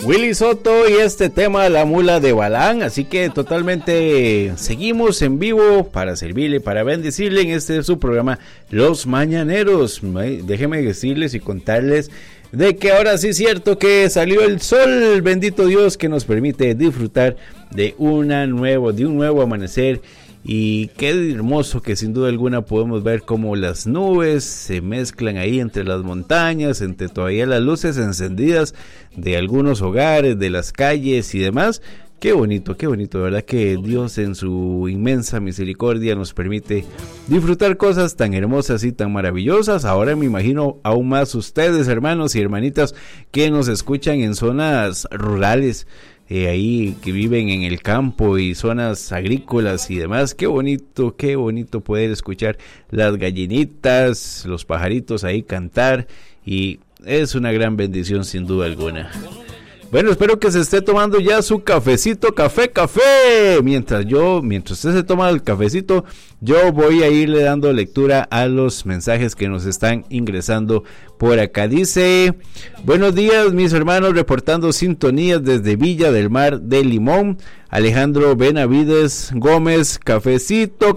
Willy Soto y este tema, La Mula de Balán. Así que totalmente seguimos en vivo para servirle, para bendecirle en este su programa Los Mañaneros. Déjenme decirles y contarles de que ahora sí es cierto que salió el sol, bendito Dios, que nos permite disfrutar de un nuevo amanecer. Y qué hermoso que sin duda alguna podemos ver cómo las nubes se mezclan ahí entre las montañas, entre todavía las luces encendidas de algunos hogares, de las calles y demás. Qué bonito, de verdad que Dios en su inmensa misericordia nos permite disfrutar cosas tan hermosas y tan maravillosas. Ahora me imagino aún más ustedes, hermanos y hermanitas, que nos escuchan en zonas rurales, ahí que viven en el campo y zonas agrícolas y demás. Qué bonito poder escuchar las gallinitas, los pajaritos ahí cantar, y es una gran bendición sin duda alguna. Bueno, espero que se esté tomando ya su cafecito, café. Mientras usted se toma el cafecito, yo voy a irle dando lectura a los mensajes que nos están ingresando por acá. Dice: buenos días, mis hermanos, reportando sintonías desde Villa del Mar de Limón. Alejandro Benavides Gómez, cafecito.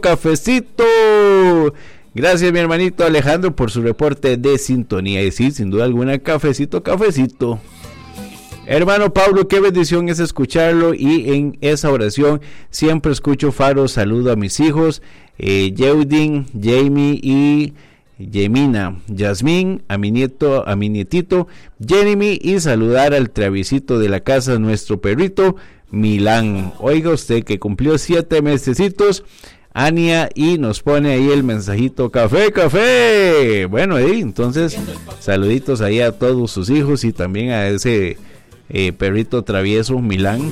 Gracias, mi hermanito Alejandro, por su reporte de sintonía. Y sí, sin duda alguna, cafecito. Hermano Pablo, qué bendición es escucharlo, y en esa oración siempre escucho Faro. Saludo a mis hijos, Yeudin, Jamie y Yemina, Yasmín, a mi nietito Jeremy, y saludar al Travisito de la casa, nuestro perrito Milán. Oiga usted que cumplió 7 mesecitos, Ania, y nos pone ahí el mensajito, café. Bueno, entonces saluditos ahí a todos sus hijos y también a ese perrito travieso Milán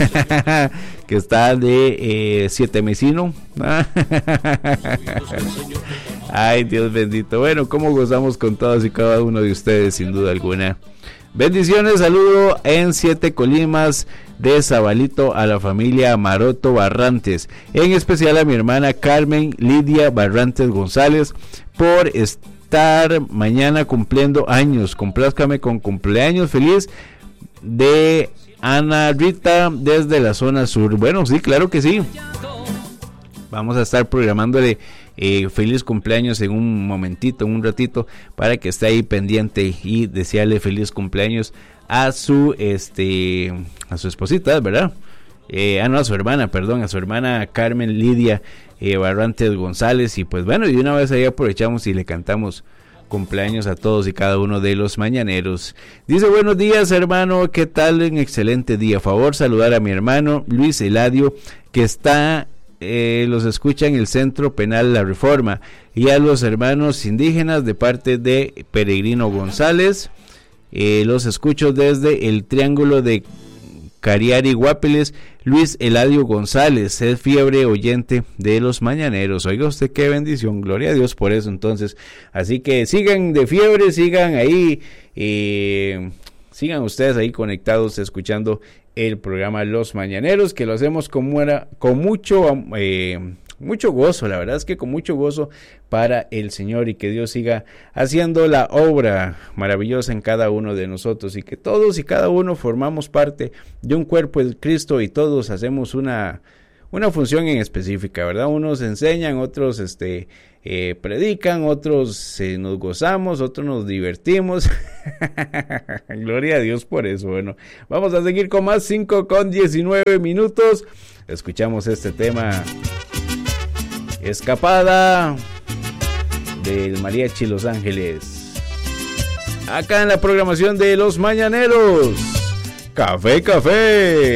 que está de 7 mesino. Ay, Dios bendito. Bueno, cómo gozamos con todos y cada uno de ustedes, sin duda alguna. Bendiciones, saludo en 7 Colimas de Zabalito a la familia Maroto Barrantes, en especial a mi hermana Carmen Lidia Barrantes González por estar mañana cumpliendo años. Complázcame con cumpleaños feliz de Ana Rita desde la zona sur. Bueno, sí, claro que sí. Vamos a estar programándole feliz cumpleaños en un momentito, en un ratito, para que esté ahí pendiente y desearle feliz cumpleaños a su esposita, ¿verdad? A su hermana Carmen Lidia Barrantes González. Y pues bueno, y de una vez ahí aprovechamos y le cantamos cumpleaños a todos y cada uno de los mañaneros. Dice: buenos días, hermano, ¿qué tal? Un excelente día. Favor saludar a mi hermano Luis Eladio, que está los escucha en el Centro Penal La Reforma, y a los hermanos indígenas de parte de Peregrino González. Los escucho desde el Triángulo de Cariari Guapiles. Luis Eladio González es fiebre oyente de los mañaneros. Oiga usted, qué bendición, gloria a Dios por eso. Entonces, así que sigan de fiebre, sigan ahí, sigan ustedes ahí conectados escuchando el programa Los Mañaneros, que lo hacemos con mucho gozo. La verdad es que con mucho gozo para el Señor, y que Dios siga haciendo la obra maravillosa en cada uno de nosotros, y que todos y cada uno formamos parte de un cuerpo de Cristo, y todos hacemos una función en específica, ¿verdad? Unos enseñan, otros predican, otros nos gozamos, otros nos divertimos. Gloria a Dios por eso. Bueno, vamos a seguir con más. 5:19. Escuchamos este tema, Escapada, del Mariachi Los Ángeles, acá en la programación de Los Mañaneros. Café.